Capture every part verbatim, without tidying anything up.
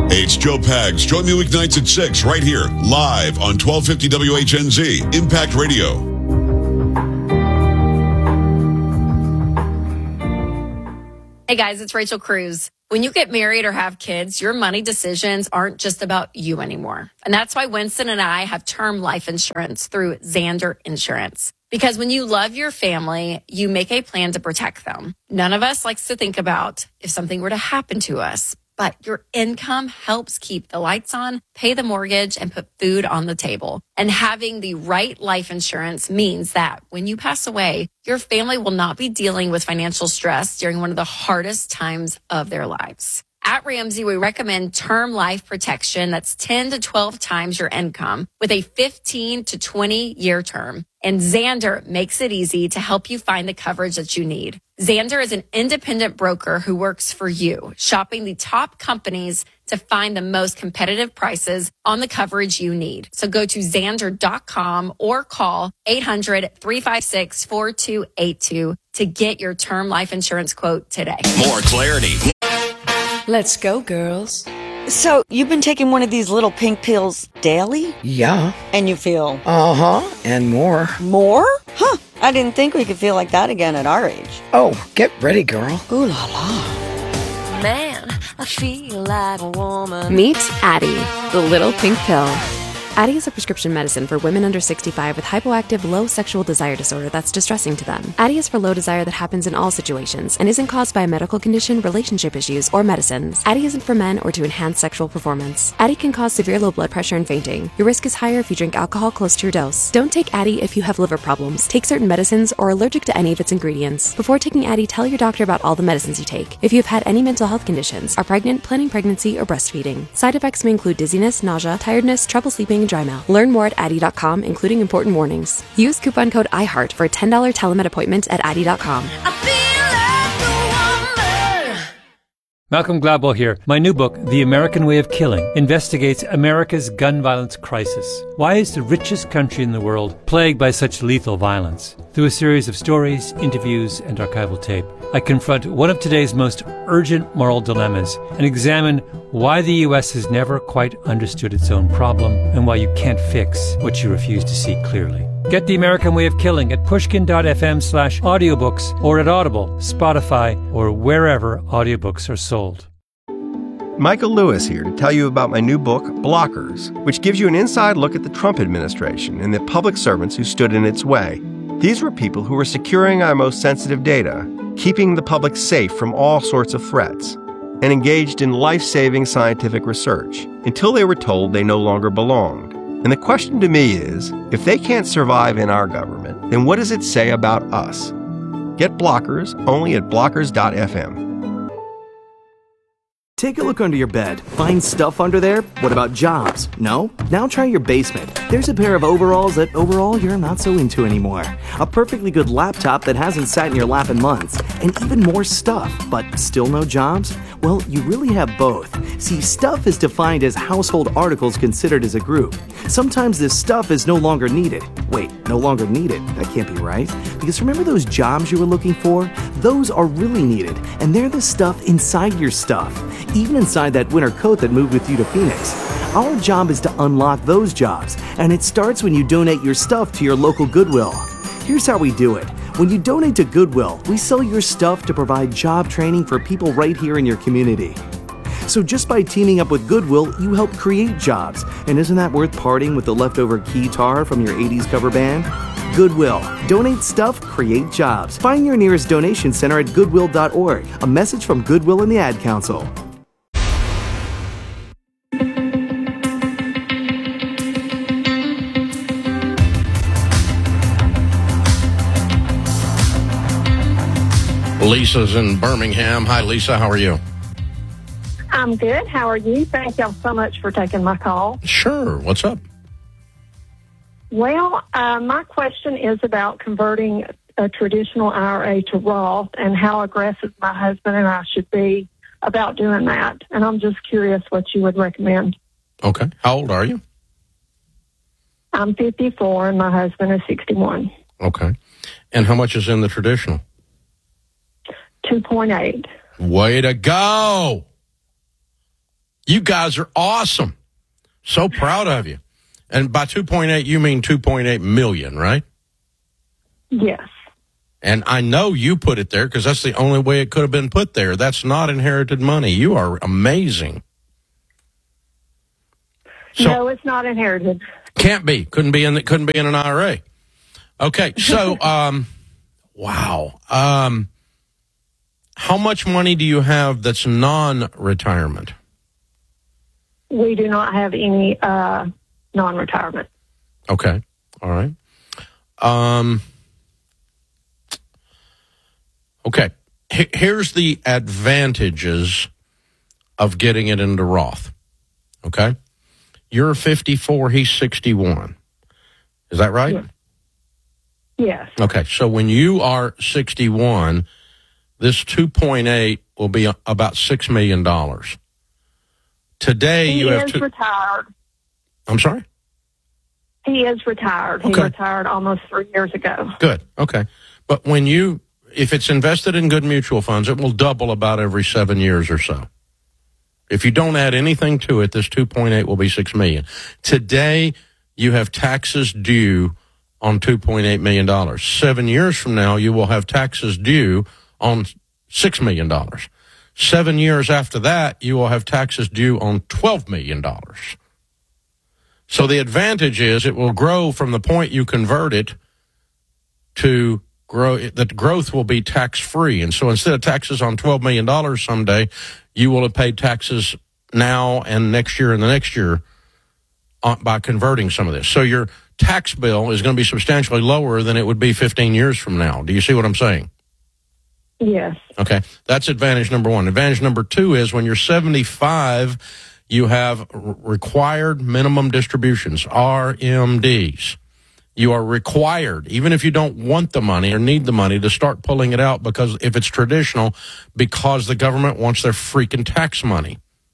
Hey, it's Joe Pags. Join me weeknights at six right here, live on twelve fifty W H N Z, Impact Radio. Hey guys, it's Rachel Cruz. When you get married or have kids, your money decisions aren't just about you anymore. And that's why Winston and I have term life insurance through Zander Insurance. Because when you love your family, you make a plan to protect them. None of us likes to think about if something were to happen to us, but your income helps keep the lights on, pay the mortgage, and put food on the table. And having the right life insurance means that when you pass away, your family will not be dealing with financial stress during one of the hardest times of their lives. At Ramsey, we recommend term life protection that's ten to twelve times your income with a fifteen to twenty year term. And Zander makes it easy to help you find the coverage that you need. Zander is an independent broker who works for you, shopping the top companies to find the most competitive prices on the coverage you need. So go to Zander dot com or call eight hundred, three five six, four two eight two to get your term life insurance quote today. More clarity. Let's go, girls. So, you've been taking one of these little pink pills daily? Yeah. And you feel? Uh-huh, and more. More? Huh, I didn't think we could feel like that again at our age. Oh, get ready, girl. Ooh la la. Man, I feel like a woman. Meet Addyi, the little pink pill. Addyi is a prescription medicine for women under sixty-five with hypoactive low sexual desire disorder that's distressing to them. Addyi is for low desire that happens in all situations and isn't caused by a medical condition, relationship issues, or medicines. Addyi isn't for men or to enhance sexual performance. Addyi can cause severe low blood pressure and fainting. Your risk is higher if you drink alcohol close to your dose. Don't take Addyi if you have liver problems, take certain medicines, or are allergic to any of its ingredients. Before taking Addyi, tell your doctor about all the medicines you take. If you have had any mental health conditions, are pregnant, planning pregnancy, or breastfeeding. Side effects may include dizziness, nausea, tiredness, trouble sleeping, and dry mouth. Learn more at Addyi dot com, including important warnings. Use coupon code iHeart for a ten dollars telemed appointment at Addyi dot com. I feel like a woman. Malcolm Gladwell here. My new book, The American Way of Killing, investigates America's gun violence crisis. Why is the richest country in the world plagued by such lethal violence? Through a series of stories, interviews, and archival tape, I confront one of today's most urgent moral dilemmas and examine why the U S has never quite understood its own problem and why you can't fix what you refuse to see clearly. Get The American Way of Killing at pushkin.fm slash audiobooks or at Audible, Spotify, or wherever audiobooks are sold. Michael Lewis here to tell you about my new book, Blockers, which gives you an inside look at the Trump administration and the public servants who stood in its way. These were people who were securing our most sensitive data, keeping the public safe from all sorts of threats, and engaged in life-saving scientific research until they were told they no longer belonged. And the question to me is, if they can't survive in our government, then what does it say about us? Get Blockers only at blockers dot f m. Take a look under your bed. Find stuff under there? What about jobs? No? Now try your basement. There's a pair of overalls that overall you're not so into anymore. A perfectly good laptop that hasn't sat in your lap in months. And even more stuff, but still no jobs? Well, you really have both. See, stuff is defined as household articles considered as a group. Sometimes this stuff is no longer needed. Wait, no longer needed? That can't be right. Because remember those jobs you were looking for? Those are really needed, and they're the stuff inside your stuff. Even inside that winter coat that moved with you to Phoenix. Our job is to unlock those jobs, and it starts when you donate your stuff to your local Goodwill. Here's how we do it. When you donate to Goodwill, we sell your stuff to provide job training for people right here in your community. So just by teaming up with Goodwill, you help create jobs. And isn't that worth parting with the leftover guitar from your eighties cover band? Goodwill. Donate stuff, create jobs. Find your nearest donation center at goodwill dot org. A message from Goodwill and the Ad Council. Lisa's in Birmingham. Hi, Lisa. How are you? I'm good. How are you? Thank y'all so much for taking my call. Sure. What's up? Well, uh, my question is about converting a traditional I R A to Roth and how aggressive my husband and I should be about doing that. And I'm just curious what you would recommend. Okay. How old are you? I'm fifty-four and my husband is sixty-one. Okay. And how much is in the traditional? two point eight. Way to go. You guys are awesome. So proud of you. And by two point eight, you mean two point eight million, right? Yes. And I know you put it there because that's the only way it could have been put there. That's not inherited money. You are amazing. So, no, it's not inherited. Can't be. Couldn't be in. The, couldn't be in an I R A. Okay. So, um, wow. Um, how much money do you have that's non-retirement? We do not have any uh, non-retirement. Okay. All right. Um. Okay, here's the advantages of getting it into Roth, okay? You're fifty-four, he's sixty-one. Is that right? Yes. Yes. Okay, so when you are sixty-one, this two point eight will be about six million dollars. Today, he you have is to... retired. I'm sorry? He is retired. He Okay. retired almost three years ago. Good, okay. But when you... If it's invested in good mutual funds, it will double about every seven years or so. If you don't add anything to it, this two point eight will be six million dollars. Today, you have taxes due on two point eight million dollars. Seven years from now, you will have taxes due on six million dollars. Seven years after that, you will have taxes due on twelve million dollars. So the advantage is it will grow from the point you convert it to grow, that growth will be tax-free. And so instead of taxes on twelve million dollars someday, you will have paid taxes now and next year and the next year by converting some of this. So your tax bill is going to be substantially lower than it would be fifteen years from now. Do you see what I'm saying? Yes. Okay. That's advantage number one. Advantage number two is when you're seventy-five, you have required minimum distributions, R M Ds. You are required, even if you don't want the money or need the money, to start pulling it out because if it's traditional, because the government wants their freaking tax money.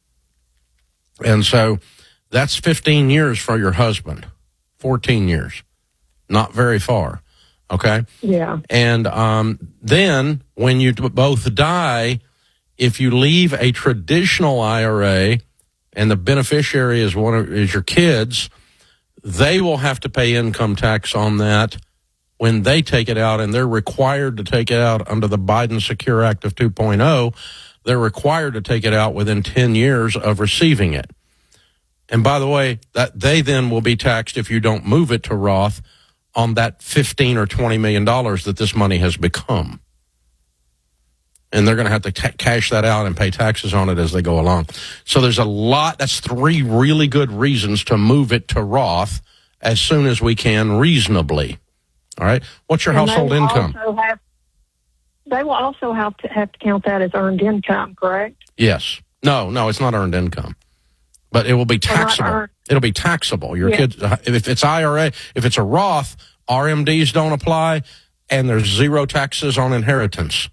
And so that's fifteen years for your husband, fourteen years, not very far. Okay? Yeah. And um, then when you both die, if you leave a traditional I R A and the beneficiary is one of, is your kids, they will have to pay income tax on that when they take it out, and they're required to take it out under the Biden Secure Act of two point oh. They're required to take it out within ten years of receiving it. And by the way, that they then will be taxed if you don't move it to Roth on that fifteen or twenty million dollars that this money has become. And they're going to have to t- cash that out and pay taxes on it as they go along. So there's a lot. That's three really good reasons to move it to Roth as soon as we can reasonably. All right. What's your And household they will income? also have- They will also have to have to count that as earned income, correct? Yes. No, no, it's not earned income. But it will be taxable. earned. It'll be taxable. Your Yeah. kids, if it's I R A, if it's a Roth, R M Ds don't apply, and there's zero taxes on inheritance.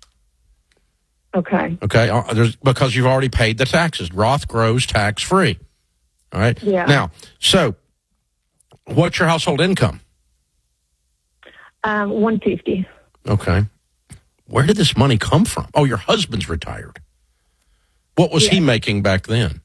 Okay. Okay, uh, there's, because you've already paid the taxes. Roth grows tax-free. All right? Yeah. Now, so what's your household income? Um, one fifty. Okay. Where did this money come from? Oh, your husband's retired. What was he Yeah. making back then?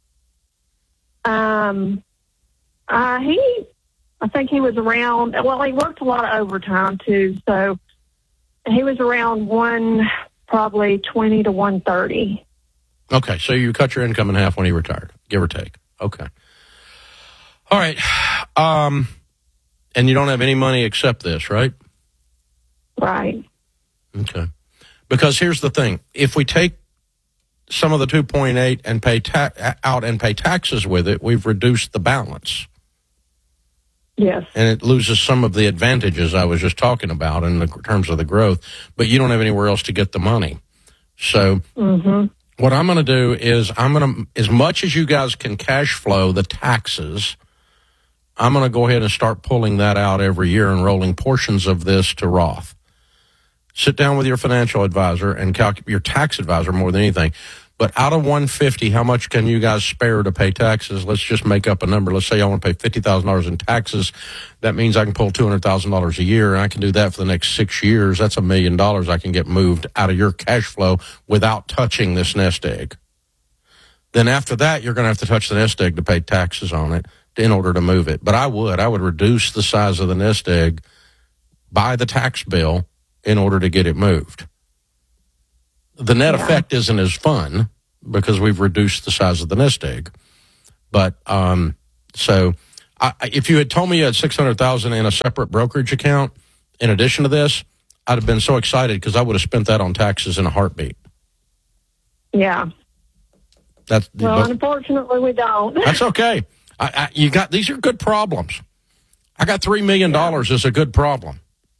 Um, uh, he, I think he was around, well, he worked a lot of overtime too, so he was around one, probably twenty to one thirty. Okay, so you cut your income in half when he retired, give or take. Okay. All right. Um, and you don't have any money except this, right? Right. Okay. Because here's the thing. If we take some of the two point eight and pay ta- out and pay taxes with it, we've reduced the balance. Yes. And it loses some of the advantages I was just talking about in the terms of the growth, but you don't have anywhere else to get the money. So Mm-hmm. what I'm going to do is I'm going to, as much as you guys can cash flow the taxes, I'm going to go ahead and start pulling that out every year and rolling portions of this to Roth. Sit down with your financial advisor and calculate, your tax advisor more than anything. But out of one hundred fifty, how much can you guys spare to pay taxes? Let's just make up a number. Let's say I want to pay fifty thousand dollars in taxes. That means I can pull two hundred thousand dollars a year, and I can do that for the next six years. That's a million dollars I can get moved out of your cash flow without touching this nest egg. then after that, you're going to have to touch the nest egg to pay taxes on it in order to move it. But I would. I would reduce the size of the nest egg by the tax bill in order to get it moved. The net yeah. effect isn't as fun because we've reduced the size of the nest egg. But um, so I, if you had told me you had six hundred thousand dollars in a separate brokerage account in addition to this, I'd have been so excited because I would have spent that on taxes in a heartbeat. Yeah. That's, well, but, unfortunately, we don't. That's okay. I, I, you got these are good problems. I got three million dollars yeah. as a good problem.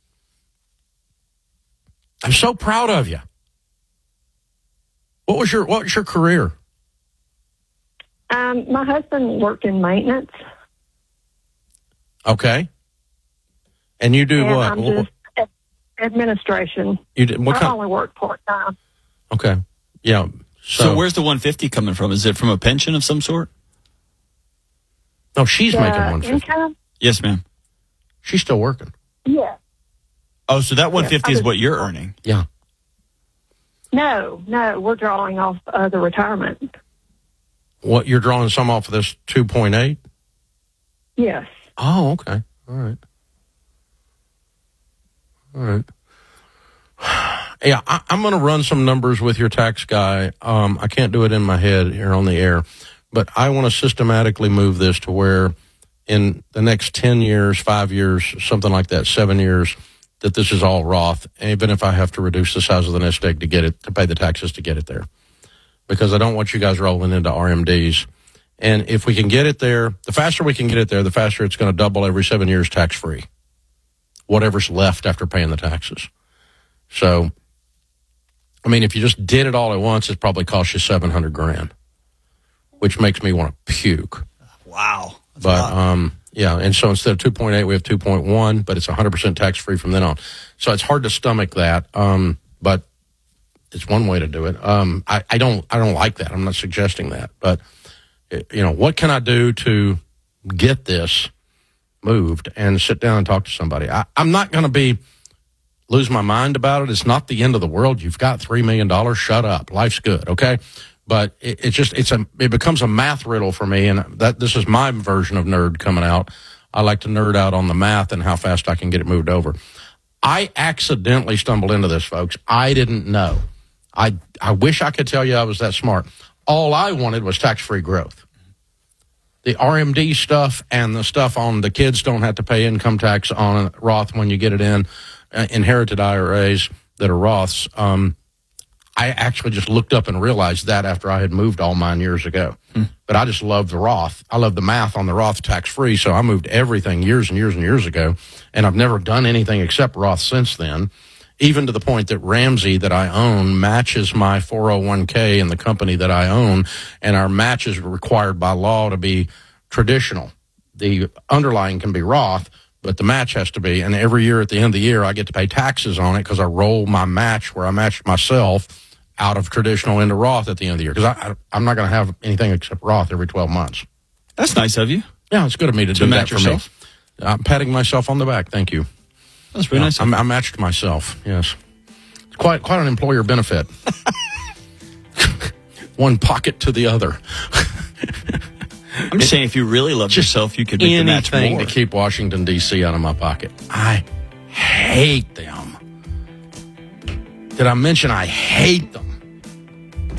I'm so proud of you. What was your What was your career? Um, my husband worked in maintenance. Okay. And you do and what? I'm just ad- administration. You did, what I kind? only work part time. Okay. Yeah. So, so where's the one fifty coming from? Is it from a pension of some sort? No, she's the making one fifty. Income? Yes, ma'am. She's still working. Yeah. Oh, so that one fifty yeah, is what you're earning? Yeah. No, no, we're drawing off uh, the retirement. What, you're drawing some off of this two point eight? Yes. Oh, okay. All right. All right. Yeah, I, I'm going to run some numbers with your tax guy. Um, I can't do it in my head here on the air, but I want to systematically move this to where in the next ten years, five years, something like that, seven years, that this is all Roth, even if I have to reduce the size of the nest egg to get it, to pay the taxes to get it there. Because I don't want you guys rolling into R M Ds. And if we can get it there, the faster we can get it there, the faster it's going to double every seven years tax-free. Whatever's left after paying the taxes. So, I mean, if you just did it all at once, it probably cost you seven hundred grand, which makes me want to puke. Wow. That's But, um, yeah, and so instead of two point eight, we have two point one, but it's one hundred percent tax-free from then on. So it's hard to stomach that, um, but it's one way to do it. Um, I, I don't I don't like that. I'm not suggesting that. But, you know, what can I do to get this moved and sit down and talk to somebody? I, I'm not going to be lose my mind about it. It's not the end of the world. You've got three million dollars. Shut up. Life's good, okay? But it, it just it's a it becomes a math riddle for me, and that this is my version of nerd coming out. I like to nerd out on the math and how fast I can get it moved over. I accidentally stumbled into this, folks. I didn't know. I I wish I could tell you I was that smart. All I wanted was tax-free growth. The R M D stuff and the stuff on the kids don't have to pay income tax on Roth when you get it in, uh, inherited I R As that are Roths. Um, I actually just looked up and realized that after I had moved all mine years ago. Hmm. But I just love the Roth. I love the math on the Roth tax-free, so I moved everything years and years and years ago, and I've never done anything except Roth since then, even to the point that Ramsey that I own matches my four oh one k in the company that I own, and our match is required by law to be traditional. The underlying can be Roth, but the match has to be, and every year at the end of the year, I get to pay taxes on it because I roll my match where I matched myself out of traditional into Roth at the end of the year, because I, I, I'm not going to have anything except Roth every twelve months. That's nice of you. Yeah, it's good of me to, to do match that for yourself. me. I'm patting myself on the back. Thank you. That's very yeah, nice. I'm, I matched myself, yes. It's quite, quite an employer benefit. One pocket to the other. I'm just saying, if you really love yourself, you could make the match more. Anything to keep Washington, D C out of my pocket. I hate them. Did I mention I hate them?